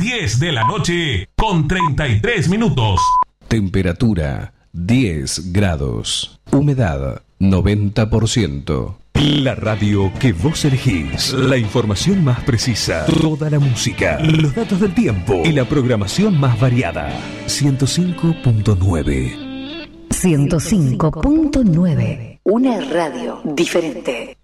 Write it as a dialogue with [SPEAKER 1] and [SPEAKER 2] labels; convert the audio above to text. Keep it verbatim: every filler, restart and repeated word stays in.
[SPEAKER 1] diez de la noche con treinta y tres minutos.
[SPEAKER 2] Temperatura diez grados. Humedad noventa por ciento. La radio que vos elegís. La información más precisa. Toda la música. Los datos del tiempo. Y la programación más variada. ciento cinco punto nueve.
[SPEAKER 3] ciento cinco punto nueve. Una radio diferente.